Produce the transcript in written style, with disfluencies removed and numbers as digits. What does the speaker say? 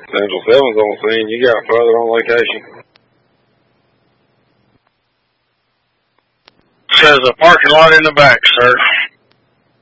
Central 7's on scene. You got further on location. Says a parking lot in the back, sir.